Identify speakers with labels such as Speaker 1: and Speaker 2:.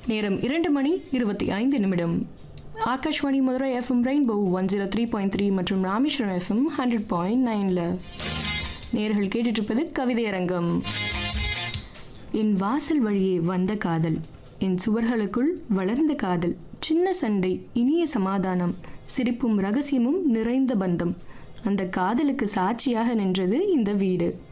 Speaker 1: நேரம் 2:25. Akashvani Madurai FM rainbow 103.3 மற்றும் Rameswaram FM 100.9. நேர்கள் கேட்டுட்டு இருப்பது கவிதையரங்கம். என் வாசல் வழியே வந்த காதல், என் சுவர்களுக்குள் வளர்ந்த காதல், சின்ன சண்டை, இனிய சமாதானம், சிரிப்பும் ரகசியமும் நிறைந்த பந்தம். அந்த காதலுக்கு சாட்சியாக நின்றது இந்த வீடு.